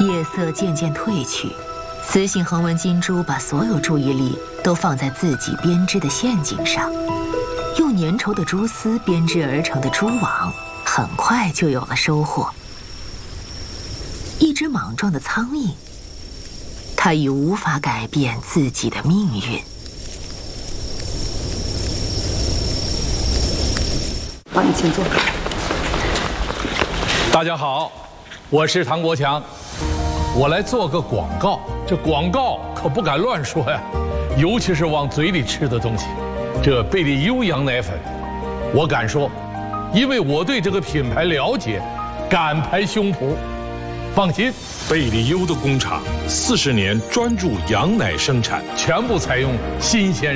夜色渐渐褪去，雌性横纹金蛛把所有注意力都放在自己编织的陷阱上，用粘稠的蛛丝编织而成的蛛网，很快就有了收获。一只莽撞的苍蝇，它已无法改变自己的命运。 好，你请坐。 大家好，我是唐国强，我来做个广告。这广告可不敢乱说呀，尤其是往嘴里吃的东西。这贝利优羊奶粉，我敢说，因为我对这个品牌了解，敢拍胸脯。放心， 贝利优的工厂40年专注羊奶生产， 全部采用新鲜